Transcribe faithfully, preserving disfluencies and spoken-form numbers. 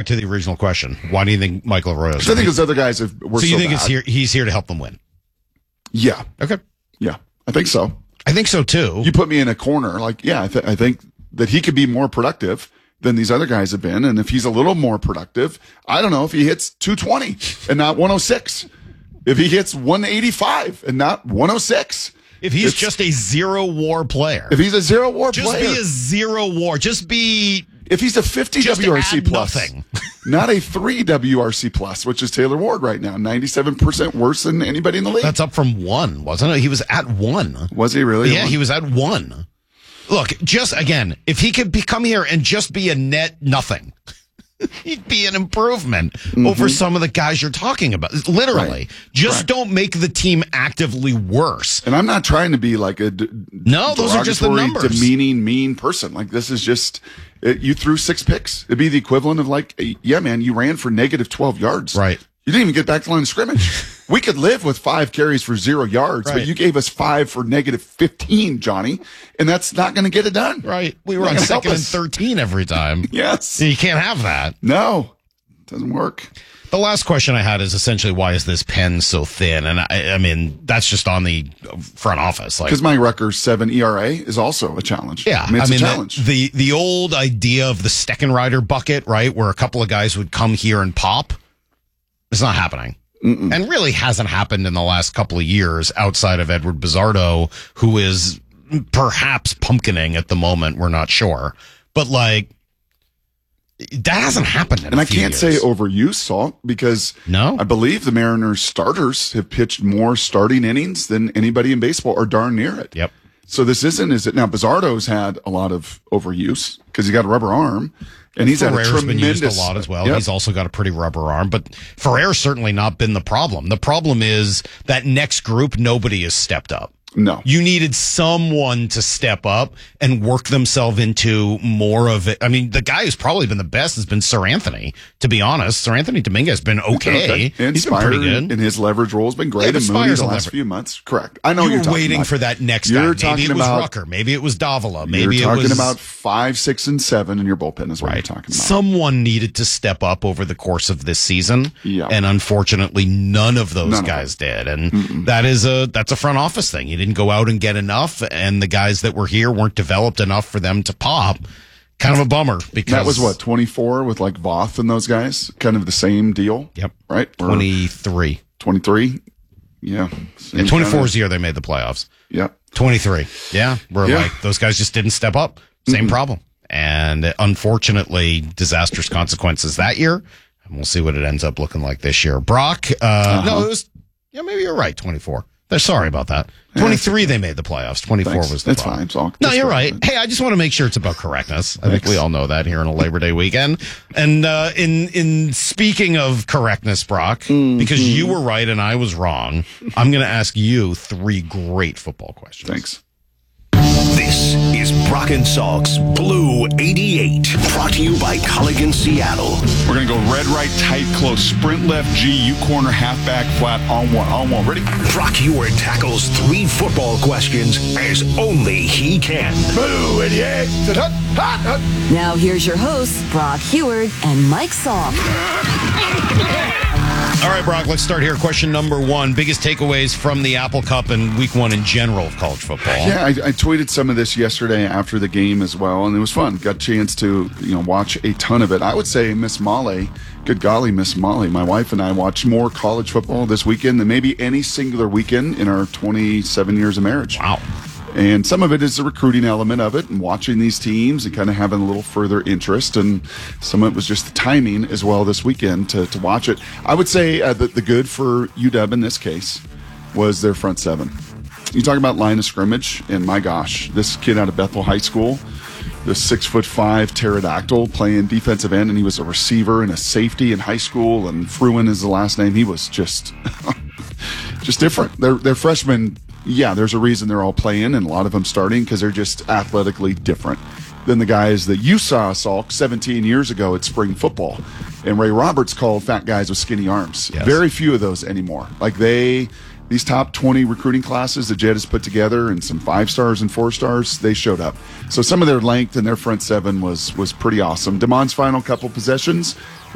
to the original question. Why do you think Michael Arroyo? I think those other guys have, were so So you think bad. it's here, he's here to help them win? Yeah. Okay. Yeah, I think so. I think so, too. You put me in a corner. Like, yeah, I, th- I think that he could be more productive than these other guys have been. And if he's a little more productive, I don't know if he hits two twenty and not one oh six. If he hits one eighty-five and not one oh six. If he's just a zero war player. If he's a zero war just player. Just be a zero war. Just be. If he's a fifty just W R C add plus. Nothing. Not a three W R C plus, which is Taylor Ward right now. ninety-seven percent worse than anybody in the league. That's up from one, wasn't it? He was at one. Was he really? Yeah, he was at one. Look, just again, if he could be, come here and just be a net nothing, he'd be an improvement mm-hmm. over some of the guys you're talking about. Literally. Right. Just Correct. Don't make the team actively worse. And I'm not trying to be like a d- no, those are just the numbers. Demeaning, mean person. Like this is just it, you threw six picks. It'd be the equivalent of like, yeah, man, you ran for negative twelve yards. Right. You didn't even get back to the line of scrimmage. We could live with five carries for zero yards, right. but you gave us five for negative fifteen, Johnny, and that's not going to get it done. Right. We were on second and thirteen every time. Yes. You can't have that. No, it doesn't work. The last question I had is essentially, why is this pen so thin? And I, I mean, that's just on the front office. Because like, my Rutgers seven E R A is also a challenge. Yeah. I mean, it's I mean, a challenge. The, the, the old idea of the Steckenrider bucket, right, where a couple of guys would come here and pop, it's not happening. Mm-mm. And really hasn't happened in the last couple of years outside of Edward Bizzardo, who is perhaps pumpkining at the moment. We're not sure. But, like, that hasn't happened in and a I few can't years. say overuse, Salt, because no? I believe the Mariners starters have pitched more starting innings than anybody in baseball, or darn near it. Yep. So this isn't, is it? Now, Bizzardo's had a lot of overuse because he's got a rubber arm. And he's Ferrer's had a tremendous, been used a lot as well. Yep. He's also got a pretty rubber arm, but Ferrer's certainly not been the problem. The problem is that next group, nobody has stepped up. No. You needed someone to step up and work themselves into more of it. I mean, the guy who's probably been the best has been Sir Anthony, to be honest. Sir Anthony Dominguez has been okay. okay. And He's Spire been pretty good. in his leverage role has been great. Yeah, and Mooney the last leverage. few months. Correct. I know you you're were talking waiting about. for that next You're guy. Maybe it was about, Rucker. Maybe it was Davila. Maybe you're it talking was about five, six, and seven in your bullpen is what right. you're talking about. Someone needed to step up over the course of this season. Yeah. And unfortunately, none of those none guys of did. And Mm-mm. that is a, that's a front office thing. You didn't go out and get enough, and the guys that were here weren't developed enough for them to pop. Kind of a bummer because that was what, twenty-four with like Voth and those guys? Kind of the same deal. Yep. Right? Or twenty-three. twenty-three? Yeah. yeah twenty-four is the year they made the playoffs. Yep. twenty-three. Yeah. We're yeah. like, those guys just didn't step up. Same mm-hmm. problem. And unfortunately, disastrous consequences that year. And we'll see what it ends up looking like this year. Brock, uh, uh-huh. no, it was, yeah, maybe you're right, twenty-four. They're sorry about that. twenty-three, they made the playoffs. twenty-four Thanks. was the That's problem. fine. So no, you're right. Hey, I just want to make sure it's about correctness. I think we all know that here in a Labor Day weekend. And uh, in in speaking of correctness, Brock, mm-hmm. because you were right and I was wrong, I'm going to ask you three great football questions. Thanks. This is Brock and Salk's Blue eighty-eight, brought to you by Culligan Seattle. We're going to go red, right, tight, close, sprint left, G, U corner, halfback, flat, on one, on one. Ready? Brock Heward tackles three football questions as only he can. Blue eighty-eight. Now here's your hosts, Brock Heward and Mike Salk. All right, Brock, let's start here. Question number one. Biggest takeaways from the Apple Cup and week one in general of college football. Yeah, I, I tweeted some of this yesterday after the game as well, and it was fun. Got a chance to, you know, watch a ton of it. I would say Miss Molly, good golly, Miss Molly, my wife and I watched more college football this weekend than maybe any singular weekend in our twenty-seven years of marriage. Wow. And some of it is the recruiting element of it and watching these teams and kind of having a little further interest. And some of it was just the timing as well this weekend to, to watch it. I would say uh, that the good for U W in this case was their front seven. You talk about line of scrimmage, and my gosh, this kid out of Bethel High School, the six foot five pterodactyl playing defensive end, and he was a receiver and a safety in high school, and Fruin is the last name. He was just, just different. They're, they're freshmen. Yeah, there's a reason they're all playing and a lot of them starting because they're just athletically different than the guys that you saw, Salk, seventeen years ago at spring football. And Ray Roberts called fat guys with skinny arms. Yes. Very few of those anymore. Like they, these top twenty recruiting classes that Jed has put together and some five stars and four stars, they showed up. So some of their length and their front seven was was pretty awesome. DeMond's final couple possessions